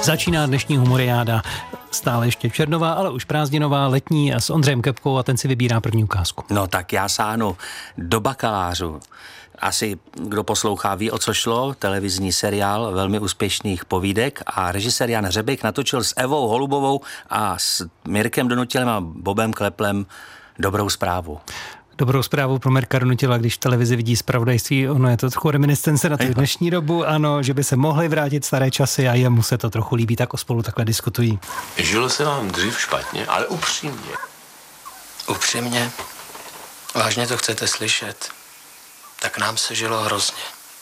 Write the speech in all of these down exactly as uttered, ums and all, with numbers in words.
Začíná dnešní humoriáda. Stále ještě červnová, ale už prázdninová, letní a s Ondřejem Kepkou a ten si vybírá první ukázku. No tak já sáhnu do Bakalářů. Asi kdo poslouchá, ví, o co šlo. Televizní seriál velmi úspěšných povídek a režisér Jan Hřebejk natočil s Evou Holubovou a s Mirkem Donutilem a Bobem Kleplem Dobrou zprávu. Dobrou zprávu pro Mirka Donutila, když v televizi vidí zpravodajství, ono je to trochu reminiscence na tu dnešní dobu, ano, že by se mohly vrátit staré časy a jemu se to trochu líbí, tak o spolu takhle diskutují. Žilo se vám dřív špatně, ale upřímně. Upřímně? Vážně to chcete slyšet? Tak nám se žilo hrozně.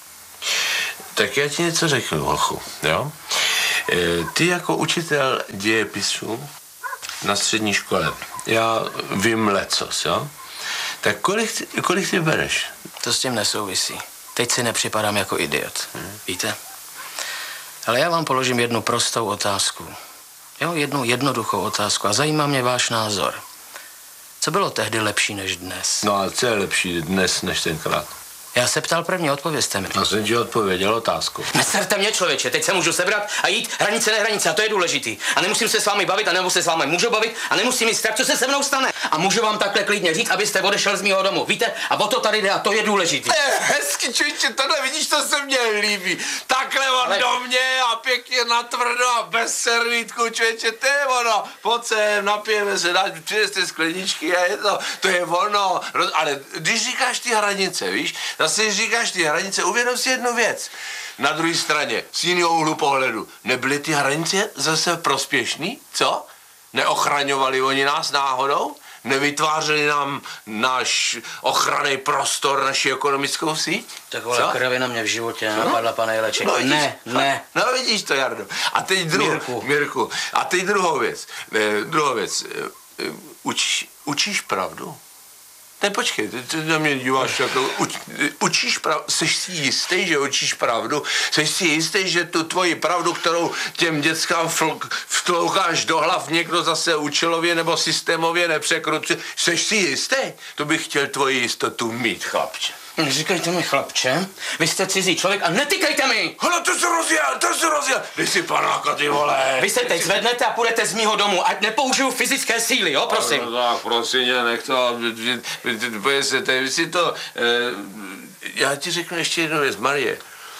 Tak já ti něco řeknu, holchu, jo? E, ty jako učitel dějepisu na střední škole, já vím lecos, jo? Tak kolik, kolik ty bereš? To s tím nesouvisí. Teď si nepřipadám jako idiot, hmm. víte? Ale já vám položím jednu prostou otázku. Jo, jednu jednoduchou otázku a zajímá mě váš názor. Co bylo tehdy lepší než dnes? No a co je lepší dnes než tenkrát? Já se ptal první, odpovězte mi. Já jsem ti odpověděl otázku. Neserte mě, člověče, teď se můžu sebrat a jít hranice ne hranice a to je důležitý. A nemusím se s vámi bavit a nebo se s vámi můžu bavit a nemusím mít strach, co se se mnou stane. A můžu vám takhle klidně říct, abyste odešel z mýho domu. Víte? A o to tady jde a to je důležitý. Je, hezky, člověče, tohle vidíš, to se mně líbí. Takhle on Ale... do mě a pěkně natvrdo a bez servítku, člověče, to je ono. Pojď sem, napijeme se, dáš, přineste skleničky a je to, to je ono. Ale když říkáš ty hranice, víš, zase říkáš ty hranice, uvědom si jednu věc. Na druhé straně, z jiného úhlu pohledu, nebyly ty hranice zase prospěšný, co? Neochraňovali oni nás náhodou? Nevytvářeli nám náš ochranný prostor, naši ekonomickou síť? Takhle kravě na mě v životě nenapadla, pane Jeleček. No, ne, ne. No vidíš to, Jardo. A teď druhou, Mirku. Mirku. A teď druhou věc. Eh, druhou věc. Eh, učíš, učíš pravdu? Ne, počkej, ty, ty na mě díváš jako, uč, učíš pravdu, jsi si jistý, že učíš pravdu, jsi si jistý, že tu tvoji pravdu, kterou těm dětskám vtloukáš do hlav, někdo zase účelově nebo systémově nepřekrucuje, jsi si jistý? To bych chtěl tvoji jistotu mít, chlapče. Neříkejte mi, chlapče, vy jste cizí člověk a netykejte mi! Hele, to se rozjel, to se rozjel, ty jsi panáka, ty vole. Vy se teď zvednete a půjdete z mýho domu, ať nepoužiju fyzické síly, jo, prosím. No, tak, prosím tě, nech to, pojď se, tady si to, já ti řeknu ještě jednu věc, Marie.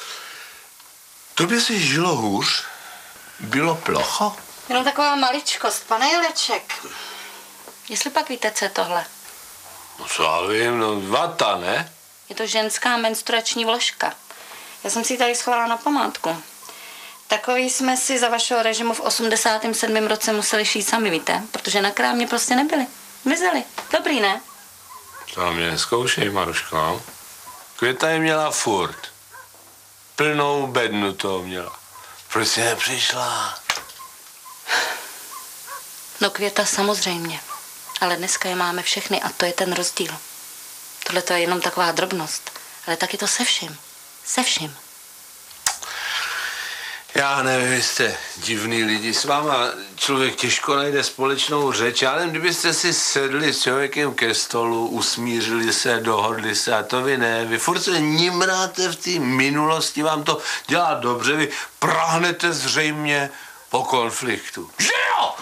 Tobě si žilo hůř? Bylo plocho? Jenom taková maličkost, pane Jeleček. Jestli pak víte, co je tohle? No co já vím, no vata, ne? Je to ženská menstruační vložka. Já jsem si ji tady schovala na památku. Takový jsme si za vašeho režimu v osmdesátém sedmém roce museli šít sami, víte? Protože na krámě prostě nebyli. Mizeli. Dobrý, ne? To na mě neskoušej, Maruško. Květa je měla furt. Plnou bednu toho měla. Proč jsi nepřišla? No Květa samozřejmě. Ale dneska je máme všechny a to je ten rozdíl. Tohle to je jenom taková drobnost. Ale taky to se vším. Se vším. Já nevím, vy jste divný lidi. S váma člověk těžko najde společnou řeč. Já nevím, kdybyste si sedli s člověkem ke stolu, usmířili se, dohodli se a to vy ne. Vy furt se nimráte v té minulosti, vám to dělá dobře. Vy prahnete zřejmě po konfliktu. Že jo?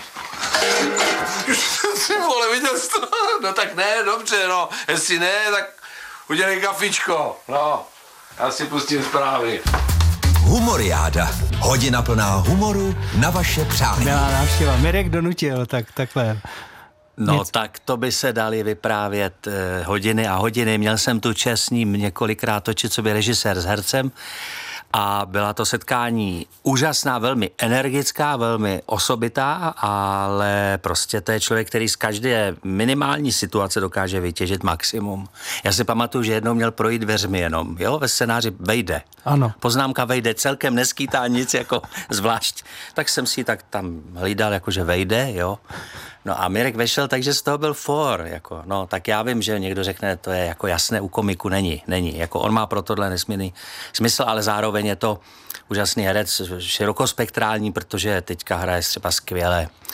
Ty vole, viděl jsi to? No tak ne, dobře, no. Jestli ne, tak udělej kafičko. No, já si pustím zprávy. Humoriáda. Hodina plná humoru na vaše přání. Milá návštěva. Mirek Donutil, tak takhle. No Nic. tak to by se dali vyprávět eh, hodiny a hodiny. Měl jsem tu čest s ním několikrát točit, co by režisér s hercem. A byla to setkání úžasná, velmi energická, velmi osobitá, ale prostě to je člověk, který z každé minimální situace dokáže vytěžit maximum. Já si pamatuju, že jednou měl projít dveřmi jenom, jo, ve scénáři vejde. Ano. Poznámka vejde, celkem neskýtá nic jako zvlášť. Tak jsem si tak tam hlídal, jakože vejde, jo. No a Mirek vešel, takže z toho byl for, jako, no, tak já vím, že někdo řekne, to je jako jasné, u komiku není, není, jako on má pro tohle nesmírný smysl, ale zároveň je to úžasný herec, širokospektrální, protože teďka hraje třeba skvěle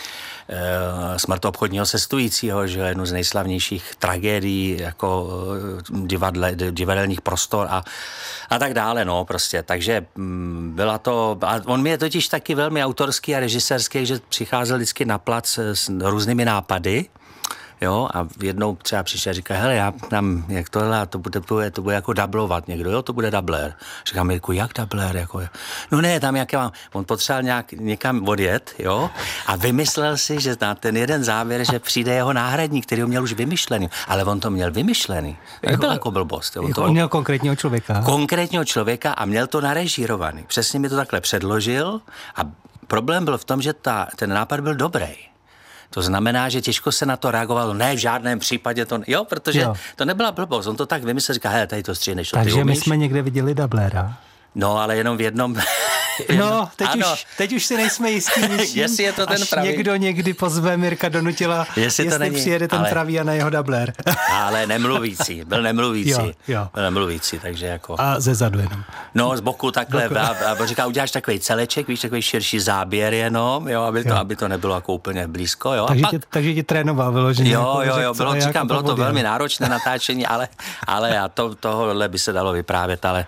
e, smrt obchodního cestujícího, že jednu z nejslavnějších tragédií jako divadle, divadelních prostor a, a tak dále, no prostě. Takže m, byla to, a on mi je totiž taky velmi autorský a režisérský, že přicházel vždycky na plac s různými nápady. Jo, a jednou třeba přišel a říká, hele, já tam, jak tohle, to bude, to bude, to bude jako dublovat někdo, jo, to bude dubler. Říkám, jako, jak dubler, jako, no ne, tam jak mám, on potřeboval nějak někam odjet, jo, a vymyslel si, že na ten jeden závěr, že přijde jeho náhradník, který ho měl už vymyšlený, ale on to měl vymyšlený, nebyl jako blbost. On, jako to, on měl konkrétního člověka. Konkrétního člověka a měl to narežírovaný. Přesně mi to takhle předložil a problém byl v tom, že ta, ten nápad byl dobrý. To znamená, že těžko se na to reagovalo. Ne, v žádném případě to... Jo, protože jo. to nebyla blbost. On to tak vymyslel, říká, hele, tady to stříhneš. Takže my jsme někde viděli dublera. No, ale jenom v jednom... No, teď už, teď už si nejsme jistí ničím, jestli je to ten až pravý. někdo někdy pozve Mirka Donutila, jestli, jestli to není, přijede ten ale, pravý a na jeho dubler. Ale nemluvící, byl nemluvící. Jo, jo. Byl nemluvící, takže jako... A ze zadu jenom. No, z boku takhle. Boku. A, a říká, uděláš takový celeček, víš, takový širší záběr jenom, jo, aby to, jo. aby to nebylo jako úplně blízko, jo. Takže, pak... tě, takže tě trénoval vyloženě. Jo, jako, jo, jo, bylo, říkám, jako bylo to velmi náročné natáčení, ale, ale já to, tohle by se dalo vyprávět, ale...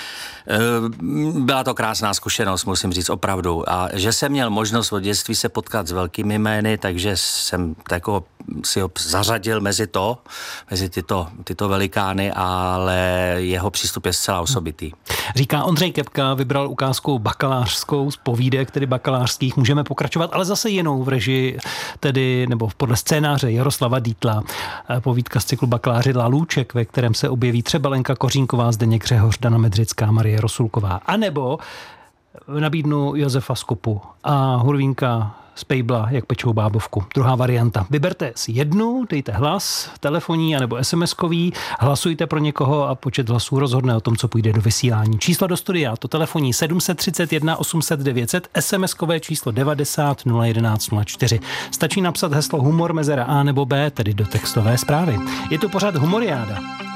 Byla to krásná zkušenost, musím říct, opravdu. A že jsem měl možnost od dětství se potkat s velkými jmény, takže jsem jako si ho zařadil mezi to, mezi tyto, tyto velikány, ale jeho přístup je zcela osobitý. Říká Ondřej Kepka, vybral ukázku bakalářskou z povídek, tedy bakalářských. Můžeme pokračovat, ale zase jinou v režii, tedy, nebo podle scénáře Jaroslava Dietla. Povídka z cyklu Bakaláři Lalůček, ve kterém se objeví třeba Lenka Kořínková, Zdeněk Řehoř, Dana Medřická, Marie Rosulková. A nebo nabídnu Josefa Skopu a Hurvínka z Pejbla, jak pečou bábovku. Druhá varianta. Vyberte si jednu, dejte hlas, telefonní anebo SMSkový, hlasujte pro někoho a počet hlasů rozhodne o tom, co půjde do vysílání. Číslo do studia, to telefonní sedm tři jedna osm set devět set, SMSkové číslo devadesát nula jedenáct nula čtyři. Stačí napsat heslo humor mezera A nebo B, tedy do textové zprávy. Je to pořád Humoriáda.